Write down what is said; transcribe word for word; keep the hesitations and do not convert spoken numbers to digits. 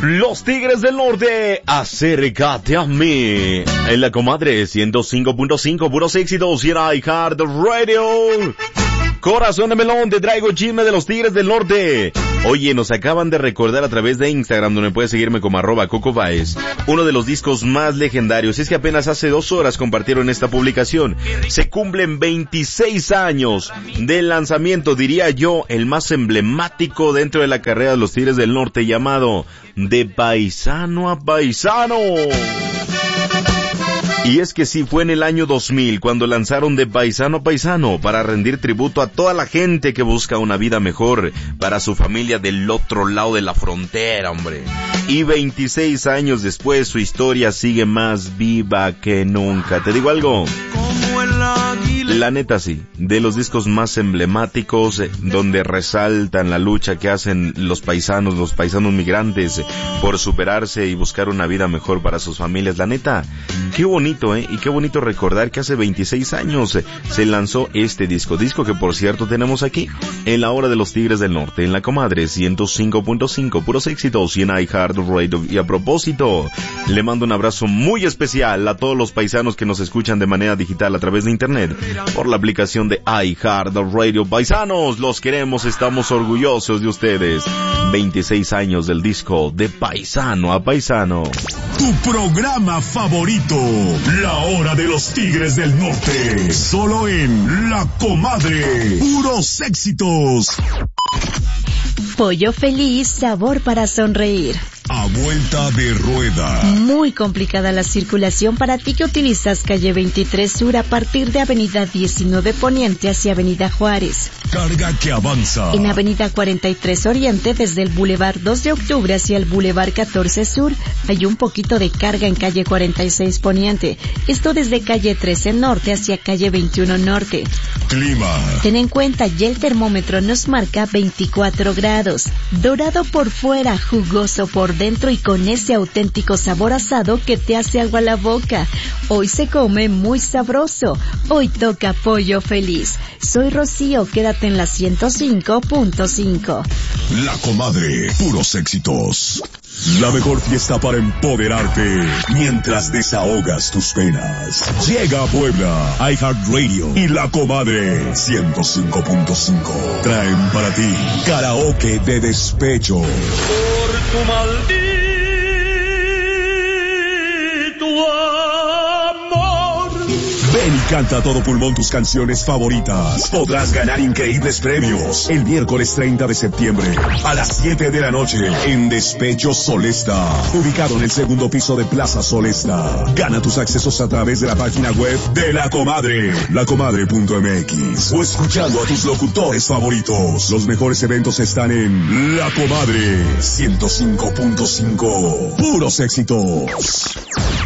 Los Tigres del Norte, acércate a mí. En la comadre ciento cinco punto cinco, puros éxitos y en iHeartRadio. Corazón de melón, te traigo chisme de los Tigres del Norte. Oye, nos acaban de recordar a través de Instagram, donde puedes seguirme como arroba Coco Baez, uno de los discos más legendarios. Es que apenas hace dos horas compartieron esta publicación. Se cumplen veintiséis años del lanzamiento, diría yo, el más emblemático dentro de la carrera de los Tigres del Norte, llamado De Paisano a Paisano. Y es que sí, fue en el año dos mil cuando lanzaron De Paisano a Paisano para rendir tributo a toda la gente que busca una vida mejor para su familia del otro lado de la frontera, hombre. Y veintiséis años después su historia sigue más viva que nunca. ¿Te digo algo? La neta sí, de los discos más emblemáticos, eh, donde resaltan la lucha que hacen los paisanos, los paisanos migrantes, eh, por superarse y buscar una vida mejor para sus familias. La neta, qué bonito, eh, y qué bonito recordar que hace veintiséis años eh, se lanzó este disco, disco que por cierto tenemos aquí, en la hora de los Tigres del Norte, en la comadre ciento cinco punto cinco, puros éxitos y en iHeartRadio. Y a propósito, le mando un abrazo muy especial a todos los paisanos que nos escuchan de manera digital a través de internet, por la aplicación de iHeartRadio. Paisanos, los queremos, estamos orgullosos de ustedes. veintiséis años del disco De Paisano a Paisano. Tu programa favorito, la hora de los Tigres del Norte, solo en La Comadre, puros éxitos. Pollo Feliz, sabor para sonreír. A vuelta de rueda. Muy complicada la circulación para ti que utilizas calle veintitrés Sur a partir de avenida diecinueve Poniente hacia avenida Juárez. Carga que avanza. En avenida cuarenta y tres Oriente desde el Boulevard dos de Octubre hacia el Boulevard catorce Sur hay un poquito de carga en calle cuarenta y seis Poniente. Esto desde calle trece Norte hacia calle veintiuno Norte. Clima. Ten en cuenta, ya el termómetro nos marca veinticuatro grados. Dorado por fuera, jugoso por dentro y con ese auténtico sabor asado que te hace agua a la boca. Hoy se come muy sabroso. Hoy toca Pollo Feliz. Soy Rocío, quédate en la ciento cinco punto cinco. La Comadre, puros éxitos. La mejor fiesta para empoderarte mientras desahogas tus penas. Llega a Puebla, iHeartRadio y La Comadre ciento cinco punto cinco. Traen para ti karaoke de despecho. Por tu maldito amor. Ven y canta a todo pulmón tus canciones favoritas. Podrás ganar increíbles premios el miércoles treinta de septiembre a las siete de la noche en Despecho Solesta, ubicado en el segundo piso de Plaza Solesta. Gana tus accesos a través de la página web de La Comadre, lacomadre punto m x, o escuchando a tus locutores favoritos. Los mejores eventos están en La Comadre ciento cinco punto cinco. Puros éxitos.